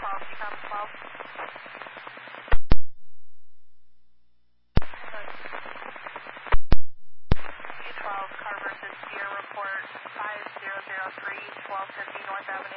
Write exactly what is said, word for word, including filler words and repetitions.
twelve, become twelve. U twelve, car versus Deer report five zero zero three, twelve fifty North Avenue.